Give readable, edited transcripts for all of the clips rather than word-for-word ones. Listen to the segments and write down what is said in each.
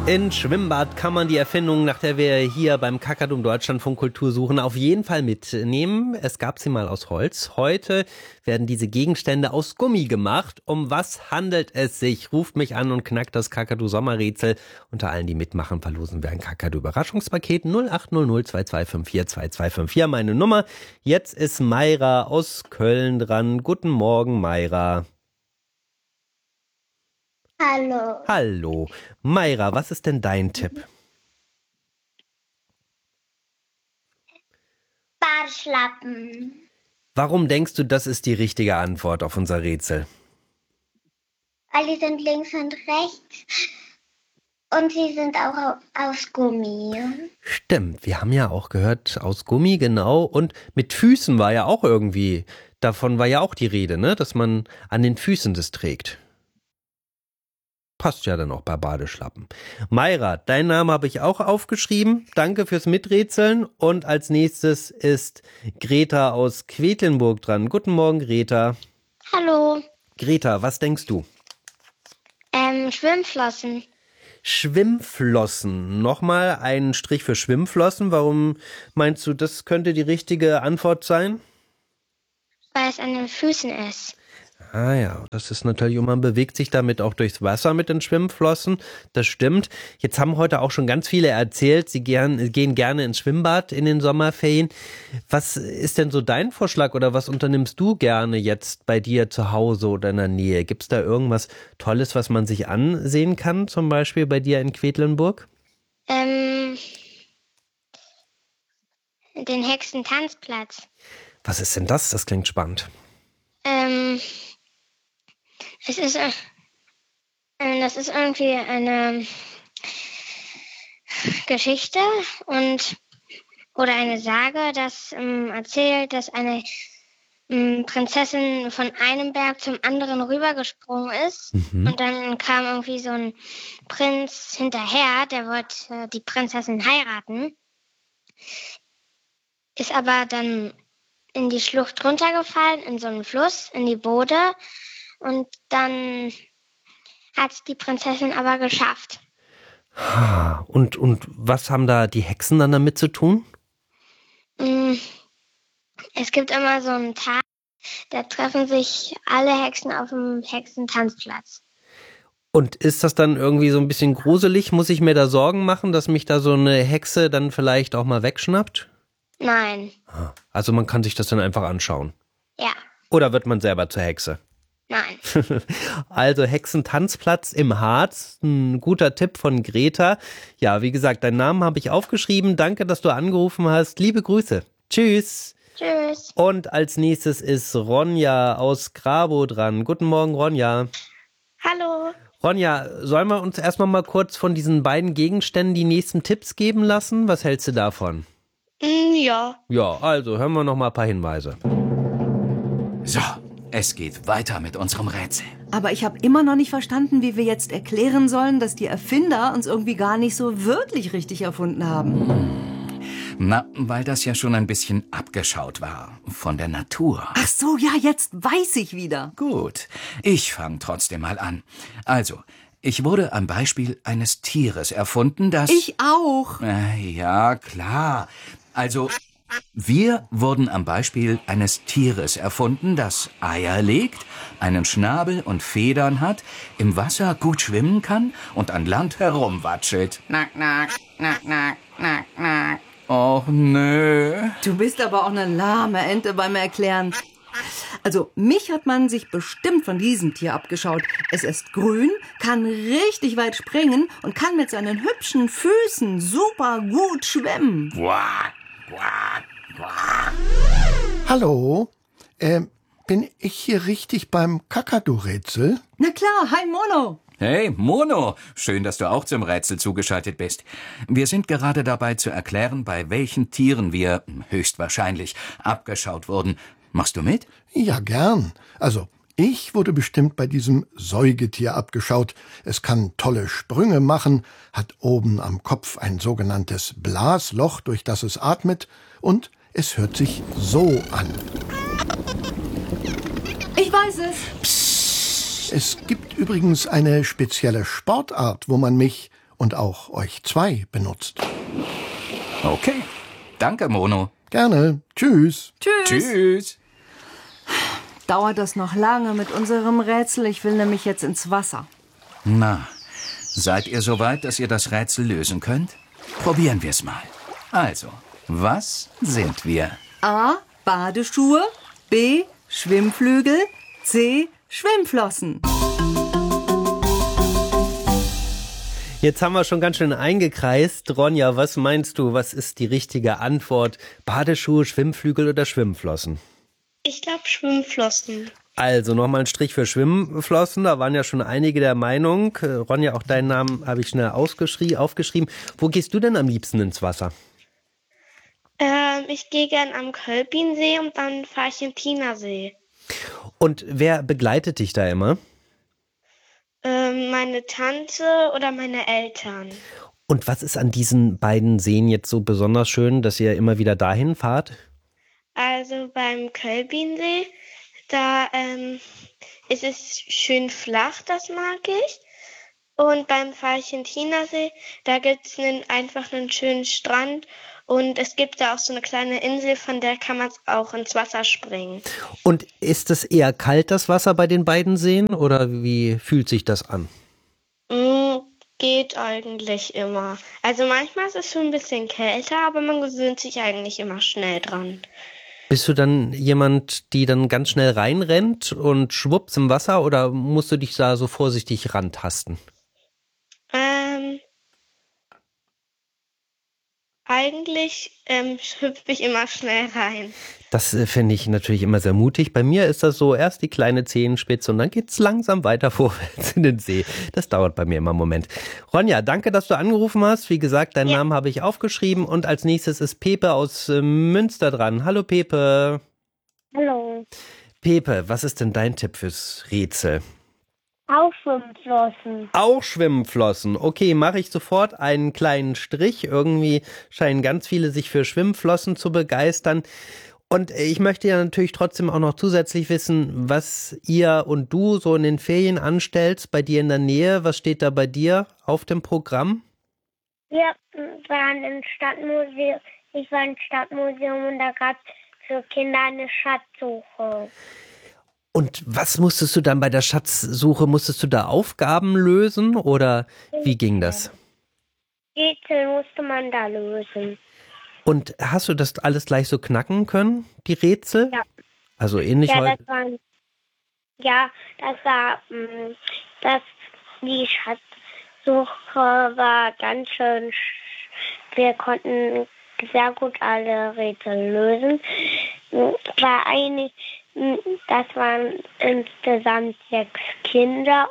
In Schwimmbad kann man die Erfindung, nach der wir hier beim Kakadu Deutschlandfunk Kultur suchen, auf jeden Fall mitnehmen. Es gab sie mal aus Holz. Heute werden diese Gegenstände aus Gummi gemacht. Um was handelt es sich? Ruft mich an und knackt das Kakadu Sommerrätsel. Unter allen, die mitmachen, verlosen wir ein Kakadu Überraschungspaket 0800 2254 2254. Meine Nummer. Jetzt ist Mayra aus Köln dran. Guten Morgen, Mayra. Hallo. Hallo. Mayra, was ist denn dein Tipp? Bartschlappen. Warum denkst du, das ist die richtige Antwort auf unser Rätsel? Weil die sind links und rechts und sie sind auch aus Gummi. Stimmt, wir haben ja auch gehört, aus Gummi, genau. Und mit Füßen war ja auch irgendwie, davon war ja auch die Rede, ne? Dass man an den Füßen das trägt. Passt ja dann auch bei Badeschlappen. Mayra, deinen Namen habe ich auch aufgeschrieben. Danke fürs Miträtseln. Und als nächstes ist Greta aus Quedlinburg dran. Guten Morgen, Greta. Hallo. Greta, was denkst du? Schwimmflossen. Schwimmflossen. Nochmal einen Strich für Schwimmflossen. Warum meinst du, das könnte die richtige Antwort sein? Weil es an den Füßen ist. Ah ja, das ist natürlich, und man bewegt sich damit auch durchs Wasser mit den Schwimmflossen. Das stimmt. Jetzt haben heute auch schon ganz viele erzählt, sie gehen gerne ins Schwimmbad in den Sommerferien. Was ist denn so dein Vorschlag oder was unternimmst du gerne jetzt bei dir zu Hause oder in der Nähe? Gibt es da irgendwas Tolles, was man sich ansehen kann, zum Beispiel bei dir in Quedlinburg? Den Hexentanzplatz. Was ist denn das? Das klingt spannend. Das ist irgendwie eine Geschichte oder eine Sage, das erzählt, dass eine Prinzessin von einem Berg zum anderen rübergesprungen ist. Und dann kam irgendwie so ein Prinz hinterher, der wollte die Prinzessin heiraten, ist aber dann in die Schlucht runtergefallen, in so einen Fluss, in die Bode. Und dann hat es die Prinzessin aber geschafft. Und was haben da die Hexen dann damit zu tun? Es gibt immer so einen Tag, da treffen sich alle Hexen auf dem Hexentanzplatz. Und ist das dann irgendwie so ein bisschen gruselig? Muss ich mir da Sorgen machen, dass mich da so eine Hexe dann vielleicht auch mal wegschnappt? Nein. Also man kann sich das dann einfach anschauen? Ja. Oder wird man selber zur Hexe? Nein. Also Hexentanzplatz im Harz, ein guter Tipp von Greta. Ja, wie gesagt, deinen Namen habe ich aufgeschrieben. Danke, dass du angerufen hast. Liebe Grüße. Tschüss. Tschüss. Und als nächstes ist Ronja aus Grabow dran. Guten Morgen, Ronja. Hallo. Ronja, sollen wir uns erstmal mal kurz von diesen beiden Gegenständen die nächsten Tipps geben lassen? Was hältst du davon? Ja. Ja, also hören wir noch mal ein paar Hinweise. So, es geht weiter mit unserem Rätsel. Aber ich habe immer noch nicht verstanden, wie wir jetzt erklären sollen, dass die Erfinder uns irgendwie gar nicht so wirklich richtig erfunden haben. Na, weil das ja schon ein bisschen abgeschaut war von der Natur. Ach so, ja, jetzt weiß ich wieder. Gut, ich fange trotzdem mal an. Also, ich wurde am Beispiel eines Tieres erfunden, das... Ich auch. Ja, klar. Also, wir wurden am Beispiel eines Tieres erfunden, das Eier legt, einen Schnabel und Federn hat, im Wasser gut schwimmen kann und an Land herumwatschelt. Nack, nack, nack, nack, nack, nack. Och, nö. Du bist aber auch eine lahme Ente beim Erklären. Also, mich hat man sich bestimmt von diesem Tier abgeschaut. Es ist grün, kann richtig weit springen und kann mit seinen hübschen Füßen super gut schwimmen. Quack, quack, quack. Hallo, bin ich hier richtig beim Kakadu-Rätsel? Na klar, hi Mono. Hey, Mono, schön, dass du auch zum Rätsel zugeschaltet bist. Wir sind gerade dabei zu erklären, bei welchen Tieren wir höchstwahrscheinlich abgeschaut wurden. Machst du mit? Ja, gern. Also, ich wurde bestimmt bei diesem Säugetier abgeschaut. Es kann tolle Sprünge machen, hat oben am Kopf ein sogenanntes Blasloch, durch das es atmet, und es hört sich so an. Ich weiß es. Es gibt übrigens eine spezielle Sportart, wo man mich und auch euch zwei benutzt. Okay, danke, Mono. Gerne. Tschüss. Tschüss. Dauert das noch lange mit unserem Rätsel? Ich will nämlich jetzt ins Wasser. Na, seid ihr soweit, dass ihr das Rätsel lösen könnt? Probieren wir es mal. Also, was sind wir? A. Badeschuhe. B. Schwimmflügel. C. Schwimmflossen. Jetzt haben wir schon ganz schön eingekreist. Ronja, was meinst du? Was ist die richtige Antwort? Badeschuhe, Schwimmflügel oder Schwimmflossen? Ich glaube Schwimmflossen. Also nochmal ein Strich für Schwimmflossen. Da waren ja schon einige der Meinung. Ronja, auch deinen Namen habe ich schnell aufgeschrieben. Wo gehst du denn am liebsten ins Wasser? Ich gehe gern am Kölpinsee und dann fahre ich in Tinersee. Und wer begleitet dich da immer? Meine Tante oder meine Eltern. Und was ist an diesen beiden Seen jetzt so besonders schön, dass ihr immer wieder dahin fahrt? Also beim Kölpinsee, da ist es schön flach, das mag ich. Und beim Tinersee, da gibt es einfach einen schönen Strand. Und es gibt da auch so eine kleine Insel, von der kann man auch ins Wasser springen. Und ist es eher kalt, das Wasser bei den beiden Seen? Oder wie fühlt sich das an? Geht eigentlich immer. Also manchmal ist es schon ein bisschen kälter, aber man gewöhnt sich eigentlich immer schnell dran. Bist du dann jemand, die dann ganz schnell reinrennt und schwupps im Wasser? Oder musst du dich da so vorsichtig rantasten? Eigentlich hüpfe ich immer schnell rein. Das finde ich natürlich immer sehr mutig. Bei mir ist das so, erst die kleine Zehenspitze und dann geht's langsam weiter vorwärts in den See. Das dauert bei mir immer einen Moment. Ronja, danke, dass du angerufen hast. Wie gesagt, deinen Namen habe ich aufgeschrieben. Und als nächstes ist Pepe aus Münster dran. Hallo Pepe. Hallo. Pepe, was ist denn dein Tipp fürs Rätsel? Auch Schwimmflossen. Auch Schwimmflossen. Okay, mache ich sofort einen kleinen Strich. Irgendwie scheinen ganz viele sich für Schwimmflossen zu begeistern. Und ich möchte ja natürlich trotzdem auch noch zusätzlich wissen, was ihr und du so in den Ferien anstellst, bei dir in der Nähe. Was steht da bei dir auf dem Programm? Wir waren im Stadtmuseum. Ich war im Stadtmuseum und da gab es für Kinder eine Schatzsuche. Und was musstest du dann bei der Schatzsuche? Musstest du da Aufgaben lösen oder wie ging das? Rätsel musste man da lösen. Und hast du das alles gleich so knacken können, die Rätsel? Ja. Also ähnlich heute? Die Schatzsuche war ganz schön. Wir konnten sehr gut alle Rätsel lösen. Das waren insgesamt 6 Kinder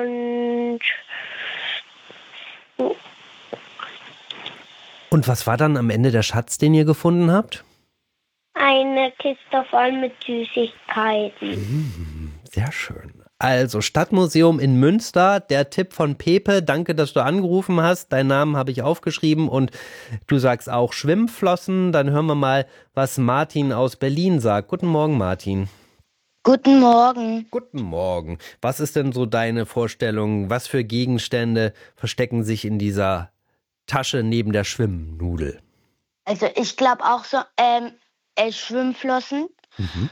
Und was war dann am Ende der Schatz, den ihr gefunden habt? eine Kiste voll mit Süßigkeiten. Sehr schön. Also Stadtmuseum in Münster, der Tipp von Pepe. Danke, dass du angerufen hast. Deinen Namen habe ich aufgeschrieben und du sagst auch Schwimmflossen. Dann hören wir mal, was Martin aus Berlin sagt. Guten Morgen, Martin. Guten Morgen. Guten Morgen. Was ist denn so deine Vorstellung? Was für Gegenstände verstecken sich in dieser Tasche neben der Schwimmnudel? Also ich glaube auch so Schwimmflossen. Mhm.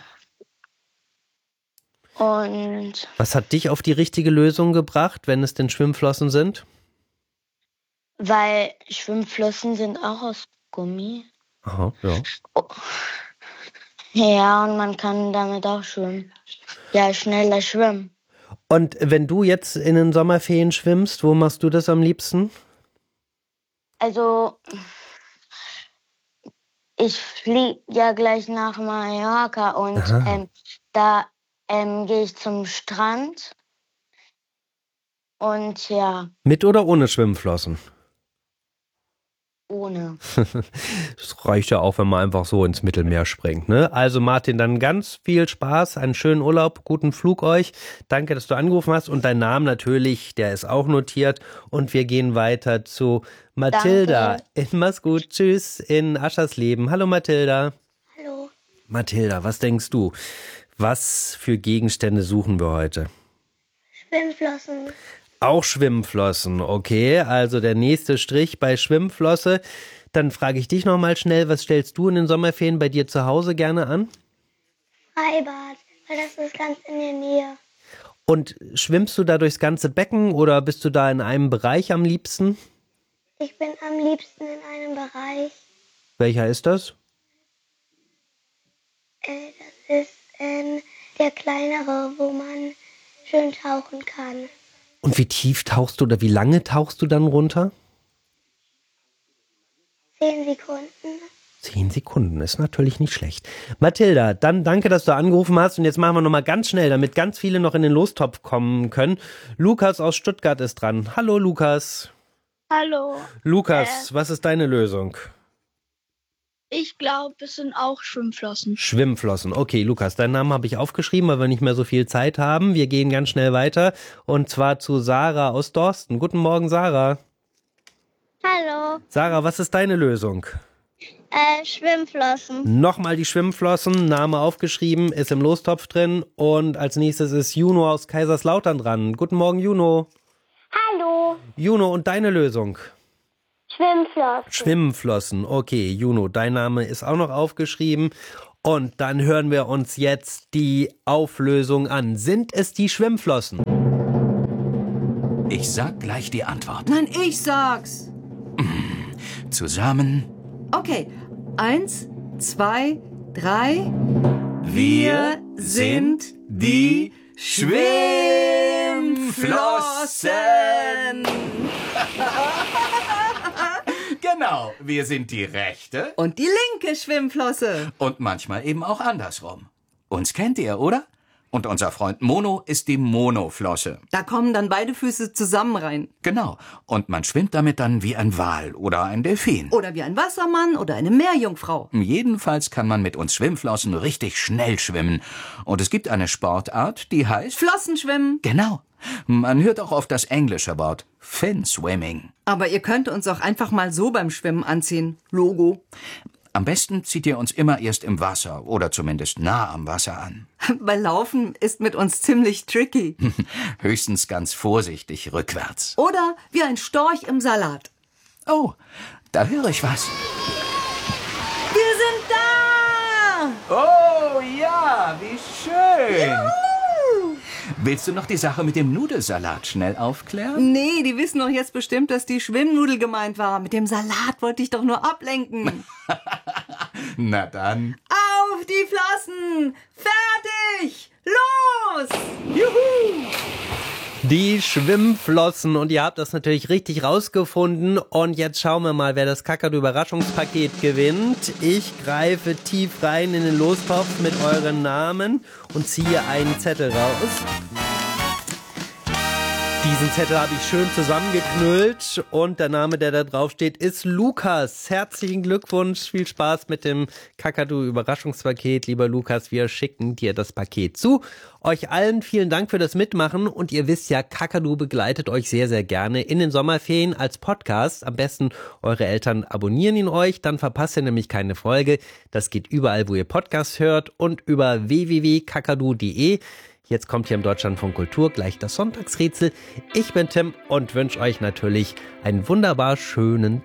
Und Was hat dich auf die richtige Lösung gebracht, wenn es denn Schwimmflossen sind? weil Schwimmflossen sind auch aus Gummi. Aha, ja. Oh. Ja, und man kann damit auch schwimmen. Ja, schneller schwimmen. Und wenn du jetzt in den Sommerferien schwimmst, wo machst du das am liebsten? Also ich fliege ja gleich nach Mallorca und Aha. da gehe ich zum Strand. Und ja, Mit oder ohne Schwimmflossen? ohne. Das reicht ja auch, wenn man einfach so ins Mittelmeer springt, ne? Also Martin, dann ganz viel Spaß, einen schönen Urlaub, guten Flug euch. Danke, dass du angerufen hast und dein Name natürlich, der ist auch notiert. Und wir gehen weiter zu Mathilda. Mach's gut, tschüss, in Aschersleben. Hallo Mathilda. Hallo. Mathilda, was denkst du? Was für Gegenstände suchen wir heute? Schwimmflossen. Auch Schwimmflossen, okay. Also der nächste Strich bei Schwimmflosse. Dann frage ich dich nochmal schnell, was stellst du in den Sommerferien bei dir zu Hause gerne an? Freibad, weil das ist ganz in der Nähe. Und schwimmst du da durchs ganze Becken oder bist du da in einem Bereich am liebsten? Ich bin am liebsten in einem Bereich. Welcher ist das? Das ist der kleinere, wo man schön tauchen kann. Und wie tief tauchst du oder wie lange tauchst du dann runter? 10 Sekunden. 10 Sekunden ist natürlich nicht schlecht. Mathilda, dann danke, dass du angerufen hast. Und jetzt machen wir nochmal ganz schnell, damit ganz viele noch in den Lostopf kommen können. Lukas aus Stuttgart ist dran. Hallo Lukas. Hallo. Lukas, was ist deine Lösung? Ich glaube, es sind auch Schwimmflossen. Schwimmflossen. Okay, Lukas, deinen Namen habe ich aufgeschrieben, weil wir nicht mehr so viel Zeit haben. Wir gehen ganz schnell weiter. Und zwar zu Sarah aus Dorsten. Guten Morgen, Sarah. Hallo. Sarah, was ist deine Lösung? Schwimmflossen. Nochmal die Schwimmflossen, Name aufgeschrieben, ist im Lostopf drin. Und als nächstes ist Juno aus Kaiserslautern dran. Guten Morgen, Juno. Hallo. Juno, und deine Lösung? Schwimmflossen. Schwimmflossen. Okay, Juno, dein Name ist auch noch aufgeschrieben. Und dann hören wir uns jetzt die Auflösung an. Sind es die Schwimmflossen? Ich sag gleich die Antwort. Nein, ich sag's. Zusammen. Okay, 1, 2, 3. Wir sind die Schwimmflossen. Genau, wir sind die rechte Und die linke Schwimmflosse. und manchmal eben auch andersrum. Uns kennt ihr, oder? Und unser Freund Mono ist die Monoflosse. Da kommen dann beide Füße zusammen rein. Genau. Und man schwimmt damit dann wie ein Wal oder ein Delfin. Oder wie ein Wassermann oder eine Meerjungfrau. Jedenfalls kann man mit uns Schwimmflossen richtig schnell schwimmen. Und es gibt eine Sportart, die heißt... Flossenschwimmen. Genau. Man hört auch oft das englische Wort Fin Swimming. Aber ihr könnt uns auch einfach mal so beim Schwimmen anziehen. Logo. Am besten zieht ihr uns immer erst im Wasser oder zumindest nah am Wasser an. Weil Laufen ist mit uns ziemlich tricky. Höchstens ganz vorsichtig rückwärts. Oder wie ein Storch im Salat. Oh, da höre ich was. Wir sind da! Oh ja, wie schön. Juhu! Willst du noch die Sache mit dem Nudelsalat schnell aufklären? Nee, die wissen doch jetzt bestimmt, dass die Schwimmnudel gemeint war. Mit dem Salat wollte ich doch nur ablenken. Na dann. Auf die Flossen! Fertig! Los! Juhu! Die Schwimmflossen. Und ihr habt das natürlich richtig rausgefunden. Und jetzt schauen wir mal, wer das Kakadu-Überraschungspaket gewinnt. Ich greife tief rein in den Lostopf mit euren Namen und ziehe einen Zettel raus. Diesen Zettel habe ich schön zusammengeknüllt und der Name, der da drauf steht, ist Lukas. Herzlichen Glückwunsch, viel Spaß mit dem Kakadu-Überraschungspaket. Lieber Lukas, wir schicken dir das Paket zu. Euch allen vielen Dank für das Mitmachen und ihr wisst ja, Kakadu begleitet euch sehr, sehr gerne in den Sommerferien als Podcast. Am besten eure Eltern abonnieren ihn euch, dann verpasst ihr nämlich keine Folge. Das geht überall, wo ihr Podcasts hört und über www.kakadu.de. Jetzt kommt hier im Deutschlandfunk Kultur gleich das Sonntagsrätsel. Ich bin Tim und wünsche euch natürlich einen wunderbar schönen